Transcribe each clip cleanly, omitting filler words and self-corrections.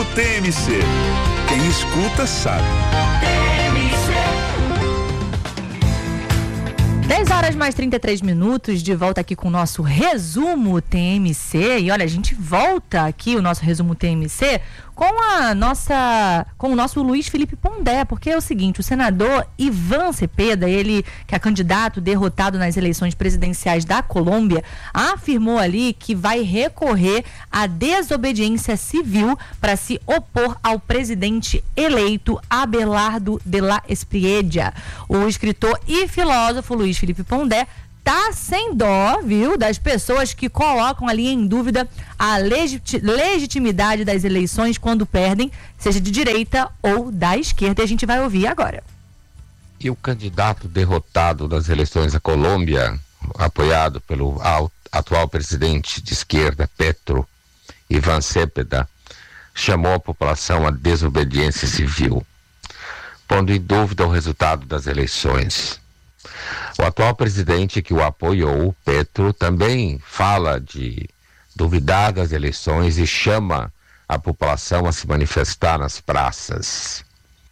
Resumo TMC. Quem escuta sabe. 10h mais 33, de volta aqui com o nosso Resumo TMC. E olha, a gente volta aqui o nosso Resumo TMC com o nosso Luiz Felipe Pondé, porque é o seguinte, o senador Ivan Cepeda, ele que é candidato derrotado nas eleições presidenciais da Colômbia, afirmou ali que vai recorrer à desobediência civil para se opor ao presidente eleito Abelardo de la Espriella. O escritor e filósofo Luiz Felipe Pondé tá sem dó, viu, das pessoas que colocam ali em dúvida a legitimidade das eleições quando perdem, seja de direita ou da esquerda. E a gente vai ouvir agora. E o candidato derrotado nas eleições da Colômbia, apoiado pelo atual presidente de esquerda, Petro, Ivan Cepeda, chamou a população à desobediência civil, pondo em dúvida o resultado das eleições. O atual presidente que o apoiou, Petro, também fala de duvidar das eleições e chama a população a se manifestar nas praças.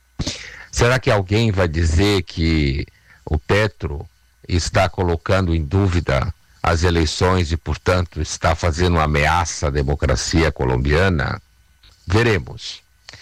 Será que alguém vai dizer que o Petro está colocando em dúvida as eleições e, portanto, está fazendo uma ameaça à democracia colombiana? Veremos.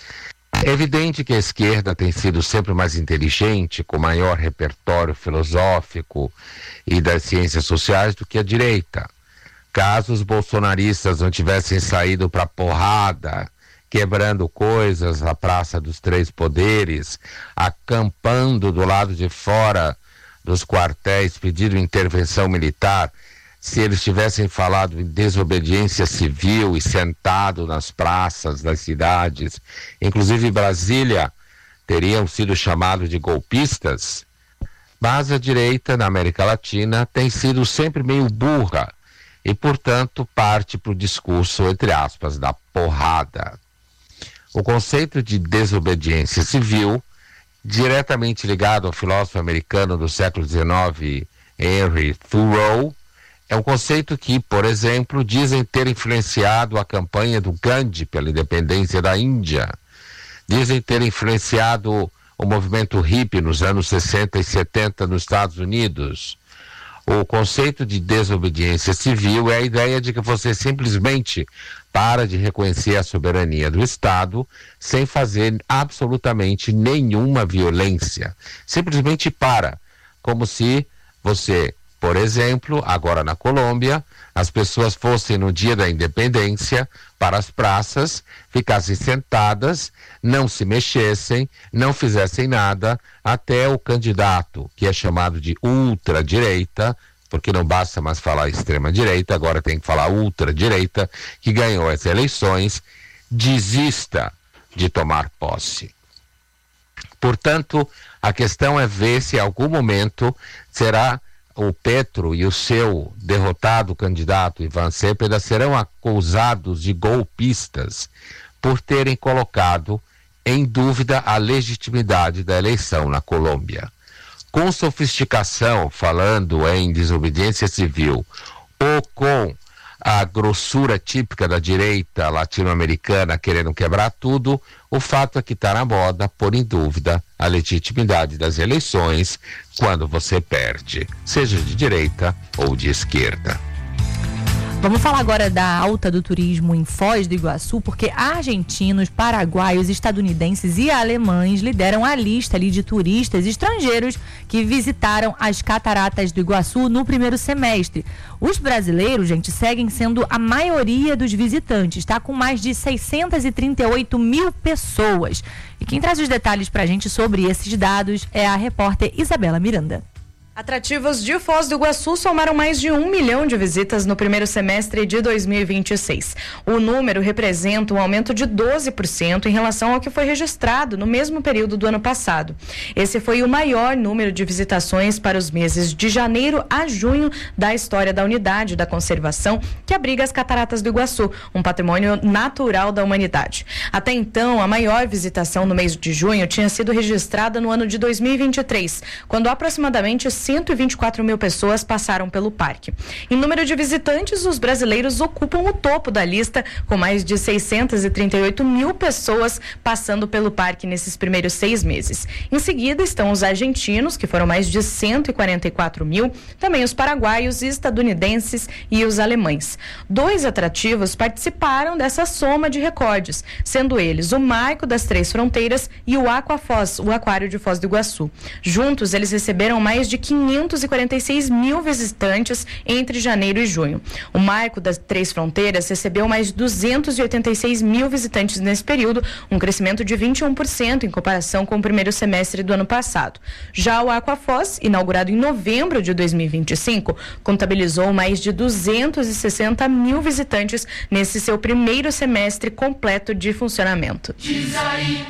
É evidente que a esquerda tem sido sempre mais inteligente, com maior repertório filosófico e das ciências sociais do que a direita. Caso os bolsonaristas não tivessem saído para porrada, quebrando coisas na Praça dos Três Poderes, acampando do lado de fora dos quartéis, pedindo intervenção militar, se eles tivessem falado em desobediência civil e sentado nas praças das cidades, inclusive Brasília, teriam sido chamados de golpistas. Mas a direita na América Latina tem sido sempre meio burra e, portanto, parte para o discurso, entre aspas, da porrada. O conceito de desobediência civil, diretamente ligado ao filósofo americano do século XIX, Henry Thoreau, é um conceito que, por exemplo, dizem ter influenciado a campanha do Gandhi pela independência da Índia. Dizem ter influenciado o movimento hippie nos anos 60 e 70 nos Estados Unidos. O conceito de desobediência civil é a ideia de que você simplesmente para de reconhecer a soberania do Estado sem fazer absolutamente nenhuma violência. Simplesmente para, como se você... Por exemplo, agora na Colômbia, as pessoas fossem no dia da independência para as praças, ficassem sentadas, não se mexessem, não fizessem nada, até o candidato, que é chamado de ultradireita, porque não basta mais falar extrema-direita, agora tem que falar ultradireita, que ganhou as eleições, desista de tomar posse. Portanto, a questão é ver se em algum momento será... o Petro e o seu derrotado candidato Ivan Cepeda serão acusados de golpistas por terem colocado em dúvida a legitimidade da eleição na Colômbia. Com sofisticação, falando em desobediência civil, ou com a grossura típica da direita latino-americana querendo quebrar tudo, o fato é que está na moda pôr em dúvida a legitimidade das eleições quando você perde, seja de direita ou de esquerda. Vamos falar agora da alta do turismo em Foz do Iguaçu, porque argentinos, paraguaios, estadunidenses e alemães lideram a lista ali de turistas estrangeiros que visitaram as cataratas do Iguaçu no primeiro semestre. Os brasileiros, gente, seguem sendo a maioria dos visitantes, tá? Com mais de 638 mil pessoas. E quem traz os detalhes pra gente sobre esses dados é a repórter Isabela Miranda. Atrativos de Foz do Iguaçu somaram mais de 1 milhão de visitas no primeiro semestre de 2026. O número representa um aumento de 12% em relação ao que foi registrado no mesmo período do ano passado. Esse foi o maior número de visitações para os meses de janeiro a junho da história da unidade da conservação que abriga as Cataratas do Iguaçu, um patrimônio natural da humanidade. Até então, a maior visitação no mês de junho tinha sido registrada no ano de 2023, quando aproximadamente 124 mil pessoas passaram pelo parque. Em número de visitantes, os brasileiros ocupam o topo da lista, com mais de 638 mil pessoas passando pelo parque nesses primeiros 6 meses. Em seguida estão os argentinos, que foram mais de 144 mil, também os paraguaios, estadunidenses e os alemães. 2 atrativos participaram dessa soma de recordes, sendo eles o Marco das Três Fronteiras e o Aquafoz, o Aquário de Foz do Iguaçu. Juntos, eles receberam mais de 546 mil visitantes entre janeiro e junho. O Marco das Três Fronteiras recebeu mais de 286 mil visitantes nesse período, um crescimento de 21% em comparação com o primeiro semestre do ano passado. Já o Aquafoz, inaugurado em novembro de 2025, contabilizou mais de 260 mil visitantes nesse seu primeiro semestre completo de funcionamento.